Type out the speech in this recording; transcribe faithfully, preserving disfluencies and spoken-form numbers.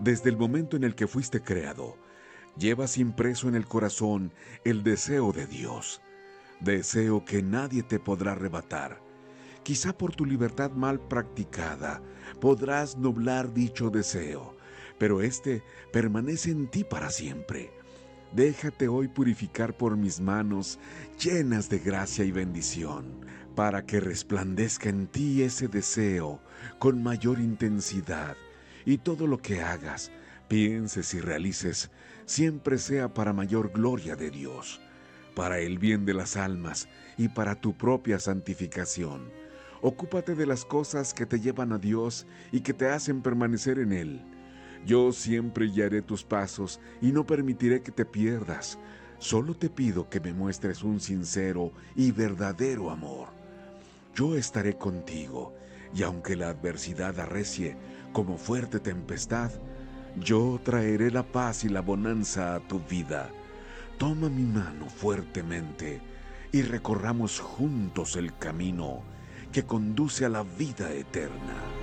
Desde el momento en el que fuiste creado, llevas impreso en el corazón el deseo de Dios, deseo que nadie te podrá arrebatar. Quizá por tu libertad mal practicada podrás nublar dicho deseo, pero éste permanece en ti para siempre. Déjate hoy purificar por mis manos llenas de gracia y bendición, para que resplandezca en ti ese deseo con mayor intensidad, y todo lo que hagas, pienses y realices, siempre sea para mayor gloria de Dios, para el bien de las almas y para tu propia santificación. Ocúpate de las cosas que te llevan a Dios y que te hacen permanecer en Él. Yo siempre guiaré tus pasos y no permitiré que te pierdas. Solo te pido que me muestres un sincero y verdadero amor. Yo estaré contigo, y aunque la adversidad arrecie como fuerte tempestad, yo traeré la paz y la bonanza a tu vida. Toma mi mano fuertemente y recorramos juntos el camino que conduce a la vida eterna.